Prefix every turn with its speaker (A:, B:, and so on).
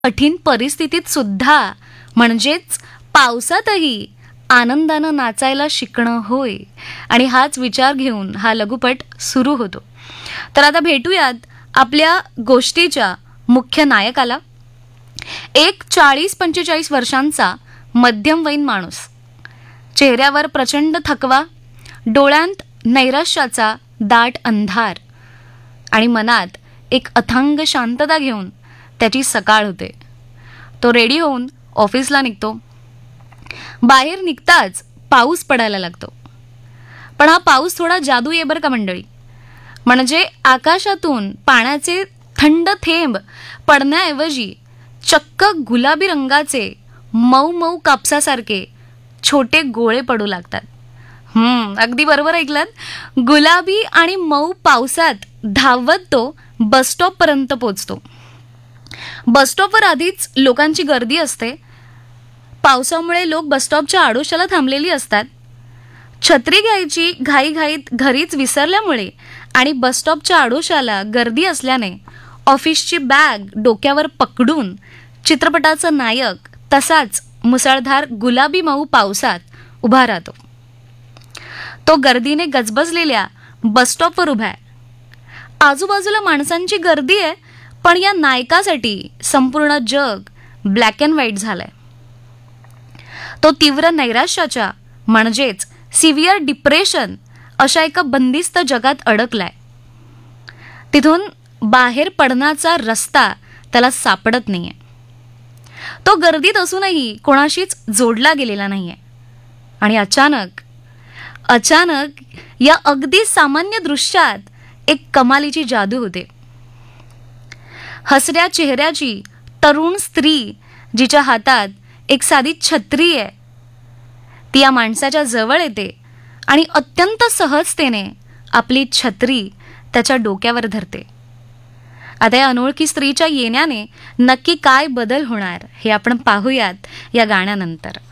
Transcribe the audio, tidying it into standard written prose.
A: कठीण परिस्थितीत सुद्धा म्हणजेच पावसातही आनंदानं नाचायला शिकणं होय. आणि हाच विचार घेऊन हा लघुपट सुरू होतो. तर आता भेटूयात आपल्या गोष्टीच्या मुख्य नायकाला. एक 40-45 वर्षांचा मध्यमवयीन माणूस, चेहऱ्यावर प्रचंड थकवा, डोळ्यांत नैराश्याचा दाट अंधार आणि मनात एक अथांग शांतता घेऊन त्याची सकाळ होते. तो रेडी होऊन ऑफिसला निघतो. बाहेर निघताच पाऊस पडायला लागतो. पण हा पाऊस थोडा जादू आहे बरं का मंडळी. म्हणजे आकाशातून पाण्याचे थंड थेंब पडण्याऐवजी चक्क गुलाबी रंगाचे मऊ मऊ कापसासारखे छोटे गोळे पडू लागतात. अगदी बरोबर ऐकलात. गुलाबी आणि मऊ पावसात धावत तो बसस्टॉपपर्यंत पोचतो. बसस्टॉपवर आधीच लोकांची गर्दी असते. पावसामुळे लोक बसस्टॉपच्या आडोशाला थांबलेली असतात. छत्री घ्यायची घाईघाईत घरीच विसरल्यामुळे आणि बसस्टॉपच्या आडोशाला गर्दी असल्याने ऑफिसची बॅग डोक्यावर पकडून चित्रपटाचा नायक तसाच मुसळधार गुलाबी मऊ पावसात उभा राहतो. तो गर्दीने गजबजलेल्या बसस्टॉपवर उभा आहे. आजूबाजूला माणसांची गर्दी आहे, पण या नायकासाठी संपूर्ण जग ब्लॅक अँड व्हाईट झालंय. तो तीव्र नैराश्याच्या म्हणजेच सिव्हिअर डिप्रेशन अशा एका बंदिस्त जगात अडकलाय. तिथून बाहेर पडण्याचा रस्ता त्याला सापडत नाहीये. तो गर्दीत असूनही कोणाशीच जोडला गेलेला नाहीये. आणि अचानक या अगदी सामान्य दृश्यात एक कमालीची जादू होते. हसऱ्या चेहऱ्याची तरुण स्त्री जिच्या हातात एक साधी छत्री आहे, ती या माणसाच्या जवळ येते आणि अत्यंत सहजतेने आपली छत्री त्याच्या डोक्यावर धरते. आता या अनोळखी स्त्रीच्या येण्याने नक्की काय बदल होणार हे आपण पाहूयात या गाण्यानंतर.